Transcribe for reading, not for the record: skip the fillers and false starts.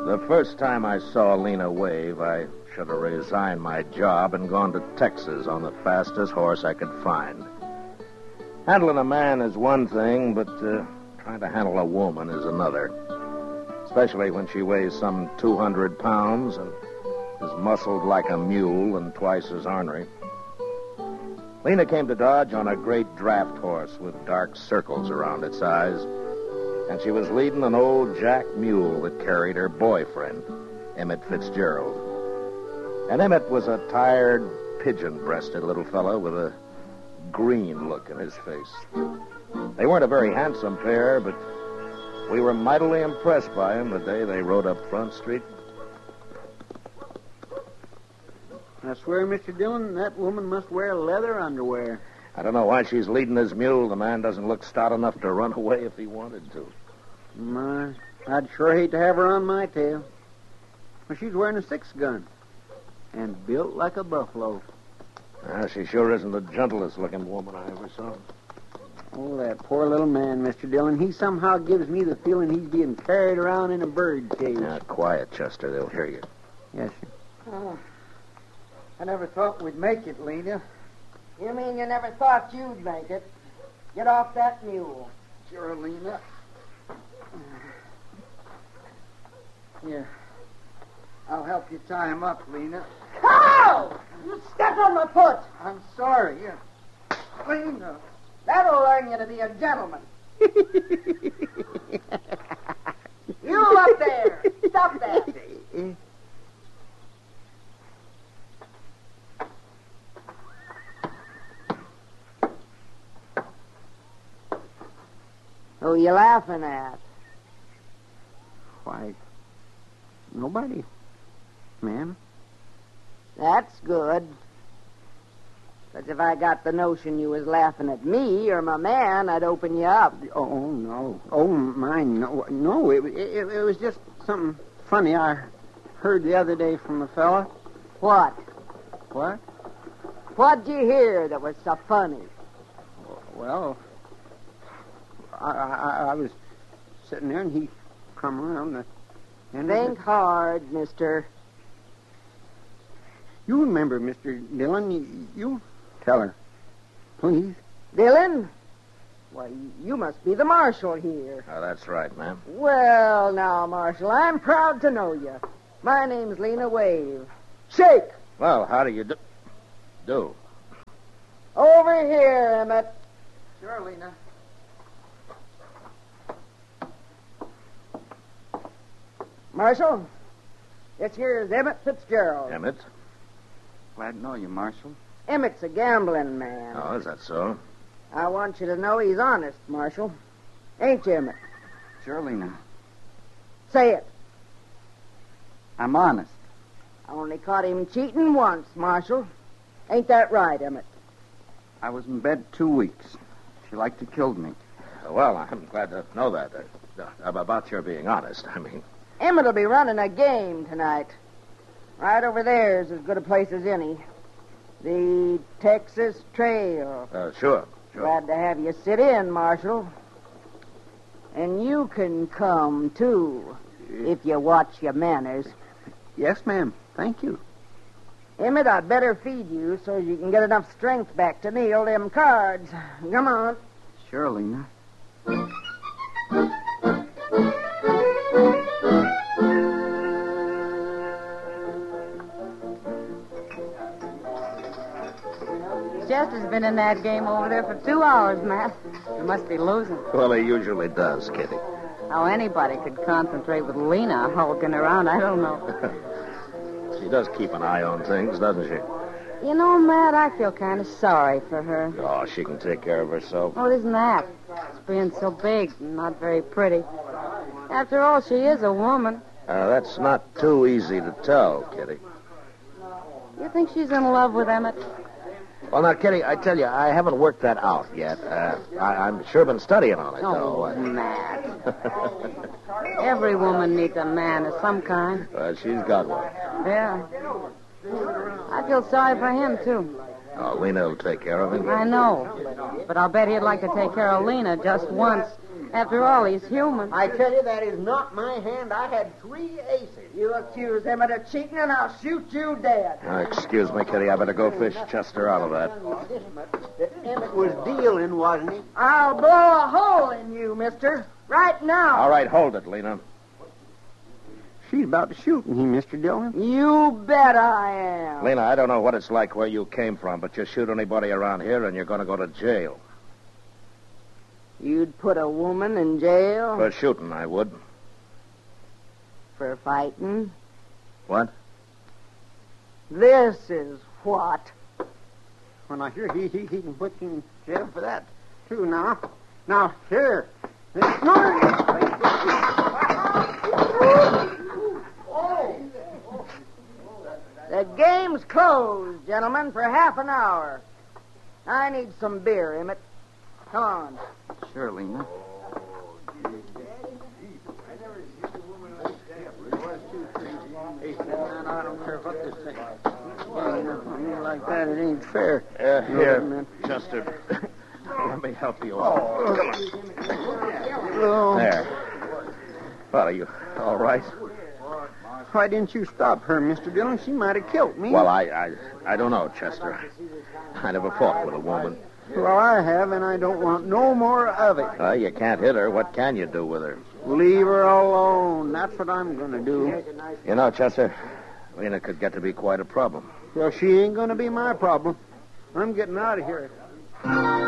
The first time I saw Lena Wave, I should have resigned my job and gone to Texas on the fastest horse I could find. Handling a man is one thing, but trying to handle a woman is another. Especially when she weighs some 200 pounds and is muscled like a mule and twice as ornery. Lena came to Dodge on a great draft horse with dark circles around its eyes, and she was leading an old jack mule that carried her boyfriend, Emmett Fitzgerald. And Emmett was a tired, pigeon-breasted little fellow with a green look in his face. They weren't a very handsome pair, but we were mightily impressed by them the day they rode up Front Street. I swear, Mr. Dillon, that woman must wear leather underwear. I don't know why she's leading his mule. The man doesn't look stout enough to run away if he wanted to. My, I'd sure hate to have her on my tail. Well, she's wearing a 6-gun and built like a buffalo. She sure isn't the gentlest looking woman I ever saw. Oh, that poor little man, Mr. Dillon. He somehow gives me the feeling he's being carried around in a bird cage. Now, quiet, Chester. They'll hear you. Yes, sir. Oh, I never thought we'd make it, Lena. You mean you never thought you'd make it? Get off that mule. Sure, Lena. Here. I'll help you tie him up, Lena. Ow! You stepped on my foot. I'm sorry. Here. Lena. That'll learn you to be a gentleman. You up there. Stop that. Who you laughing at? Why, nobody, ma'am. That's good. Because if I got the notion you was laughing at me or my man, I'd open you up. Oh, no. Oh, mine, no. No, it was just something funny I heard the other day from a fella. What? What? What'd you hear that was so funny? Well, I was sitting there and he come around and Think hard, mister. You remember, Mr. Dillon, you tell her, please. Dillon? Why, you must be the marshal here. Oh, that's right, ma'am. Well, now, Marshal, I'm proud to know you. My name's Lena Wave. Shake! Well, how do you do? Over here, Emmett. Sure, Lena. Marshal, this here's Emmett Fitzgerald. Emmett? Glad to know you, Marshal. Emmett's a gambling man. Oh, is that so? I want you to know he's honest, Marshal. Ain't you, Emmett? Sure, Lena. Say it. I'm honest. I only caught him cheating once, Marshal. Ain't that right, Emmett? I was in bed 2 weeks. She liked to kill me. Well, I'm glad to know that. About your being honest, I mean. Emmett will be running a game tonight. Right over there's as good a place as any. The Texas Trail. Sure. Glad to have you sit in, Marshal. And you can come, too, if you watch your manners. Yes, ma'am. Thank you. Emmett, I'd better feed you so you can get enough strength back to kneel them cards. Come on. Sure, Lena. Chester's been in that game over there for 2 hours, Matt. He must be losing. Well, he usually does, Kitty. How anybody could concentrate with Lena hulking around, I don't know. She does keep an eye on things, doesn't she? You know, Matt, I feel kind of sorry for her. Oh, she can take care of herself. Oh, it isn't that. It's being so big and not very pretty. After all, she is a woman. That's not too easy to tell, Kitty. You think she's in love with Emmett? Well, now, Kitty, I tell you, I haven't worked that out yet. I'm sure been studying on it, though. Oh, Matt. Every woman needs a man of some kind. She's got one. Yeah. I feel sorry for him, too. Oh, Lena will take care of him. I know. But I'll bet he'd like to take care of Lena just once. After all, he's human. I tell you, that is not my hand. I had 3 aces. You accuse him of cheating, and I'll shoot you dead. Excuse me, Kitty. I better go fish Chester out of that. Emmett was dealing, wasn't he? I'll blow a hole in you, mister. Right now. All right, hold it, Lena. She's about to shoot me, Mr. Dillon. You bet I am. Lena, I don't know what it's like where you came from, but you shoot anybody around here and you're going to go to jail. You'd put a woman in jail? For shooting, I would. For fighting? What? This is what? When I hear he can put you in jail for that, too, now. Now, here. The game's closed, gentlemen, for half an hour. I need some beer, Emmett. Come on. Sure, Lena. I don't care what this thing is. Like that, it ain't fair. Here, Chester. Let me help you. Come on. There. Well, are you all right? Why didn't you stop her, Mr. Dillon? She might have killed me. Well, I don't know, Chester. I never fought with a woman. Well, I have, and I don't want no more of it. You can't hit her. What can you do with her? Leave her alone. That's what I'm going to do. You know, Chester, Lena could get to be quite a problem. Well, she ain't going to be my problem. I'm getting out of here.